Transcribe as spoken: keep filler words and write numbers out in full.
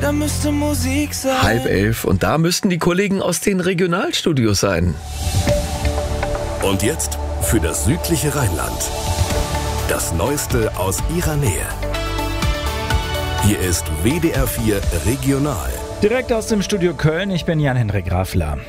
da müsste Musik sein. Halb elf und da müssten die Kollegen aus den Regionalstudios sein. Und jetzt für das südliche Rheinland. Das Neueste aus ihrer Nähe. Hier ist W D R vier Regional. Direkt aus dem Studio Köln, ich bin Jan-Henrik Raffler.